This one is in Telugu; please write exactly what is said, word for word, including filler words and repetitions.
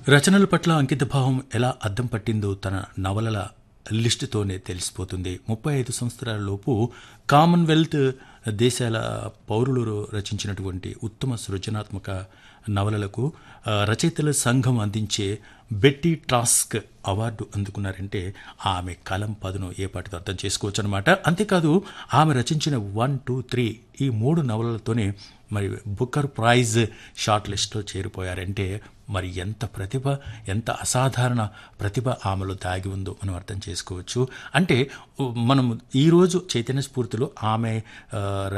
రచనల పట్ల అంకితభావం ఎలా అద్దం పట్టిందో తన నవలల లిస్టుతోనే తెలిసిపోతుంది. ముప్పై ఐదు సంవత్సరాలలోపు కామన్వెల్త్ దేశాల పౌరులు రచించినటువంటి ఉత్తమ సృజనాత్మక నవలలకు రచయితల సంఘం అందించే బెట్టీ ట్రాస్క్ అవార్డు అందుకున్నారంటే ఆమె కలం పదును ఏ పాటితో అర్థం చేసుకోవచ్చు అనమాట. అంతేకాదు ఆమె రచించిన వన్ టూ త్రీ ఈ మూడు నవలలతోనే మరి బుకర్ ప్రైజ్ షార్ట్ లిస్ట్లో చేరిపోయారంటే మరి ఎంత ప్రతిభ, ఎంత అసాధారణ ప్రతిభ ఆమెలో దాగి ఉందో మనం అర్థం చేసుకోవచ్చు. అంటే మనం ఈరోజు చైతన్య స్ఫూర్తిలో ఆమె